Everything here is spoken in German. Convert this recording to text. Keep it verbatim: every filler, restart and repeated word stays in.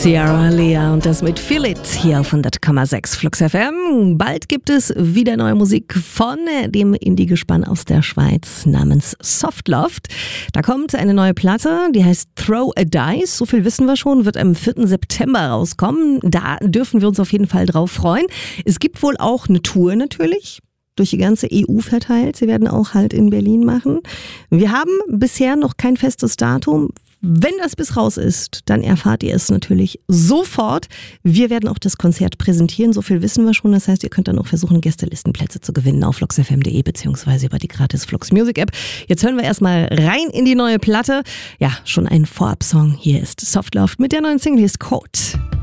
Ciara Lea und das mit Feel It hier auf hundert Komma sechs Flux F M. Bald gibt es wieder neue Musik von dem Indie-Gespann aus der Schweiz namens Softloft. Da kommt eine neue Platte, die heißt Throw a Dice. So viel wissen wir schon, wird am vierten September rauskommen. Da dürfen wir uns auf jeden Fall drauf freuen. Es gibt wohl auch eine Tour natürlich, durch die ganze E U verteilt. Sie werden auch halt in Berlin machen. Wir haben bisher noch kein festes Datum. Wenn das bis raus ist, dann erfahrt ihr es natürlich sofort. Wir werden auch das Konzert präsentieren, so viel wissen wir schon. Das heißt, ihr könnt dann auch versuchen, Gästelistenplätze zu gewinnen auf flux f m punkt de beziehungsweise über die gratis Flux Music App. Jetzt hören wir erstmal rein in die neue Platte. Ja, schon ein Vorabsong. Hier ist Softloft mit der neuen Single, hier ist Code.